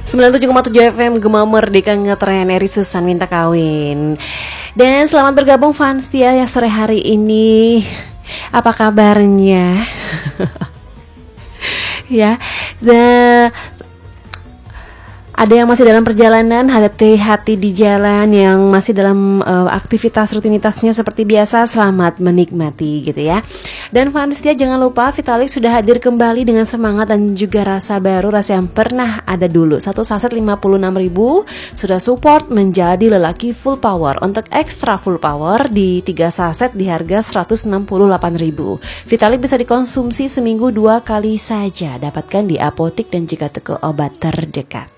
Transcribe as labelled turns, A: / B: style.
A: 97,7 FM Gema Merdeka ngetren, Eri Susan minta kawin. Dan selamat bergabung fans Tia yang sore hari ini. Apa kabarnya? Ya, ada yang masih dalam perjalanan, hati-hati di jalan. Yang masih dalam aktivitas rutinitasnya seperti biasa, selamat menikmati gitu ya. Dan fans Tia jangan lupa Vitalis sudah hadir kembali dengan semangat dan juga rasa baru, rasa yang pernah ada dulu. Satu saset 56.000 sudah support menjadi lelaki full power. Untuk extra full power di 3 saset di harga 168.000. Vitalis bisa dikonsumsi seminggu 2 kali saja. Dapatkan di apotik dan juga toko obat terdekat.